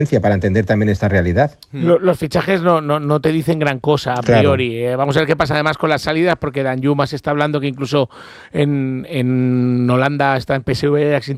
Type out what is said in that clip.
para entender también esta realidad. Los fichajes no te dicen gran cosa a priori. Claro. Vamos a ver qué pasa además con las salidas, porque Danjuma se está hablando que incluso en Holanda está en PSV